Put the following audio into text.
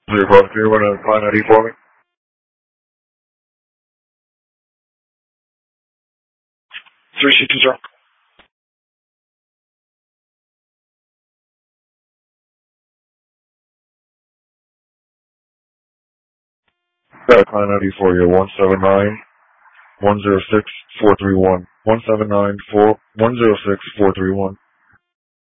Your product here, what a client ID for me? 360. Got a client ID for you, 179-106-431. 179-106-431.